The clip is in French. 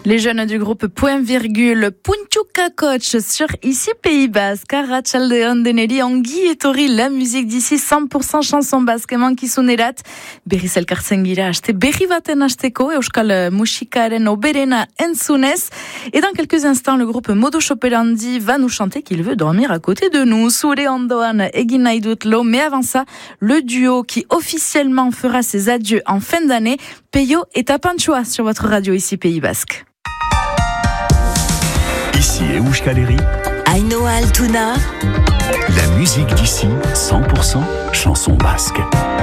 Les jeunes du groupe Point Virgule, Puntuka Coach sur ici Pays Basque, Arratsaldeon Deneli, Anguille et Tori, la musique d'ici 100% chanson basque, manki sunerat, berriz elkartzengira aste berri baten asteko, euskal musikaren oberena entzunez. Et dans quelques instants, le groupe Modus Operandi va nous chanter qu'il veut dormir à côté de nous. Zure ondoan egin nahi dut lo, mais avant ça, le duo qui officiellement fera ses adieux en fin d'année, Peio et Tapantxoa sur votre radio ici Pays Basque. Ici Euskal Herri, Ainhoa Altuna, la musique d'ici, 100% chanson basque.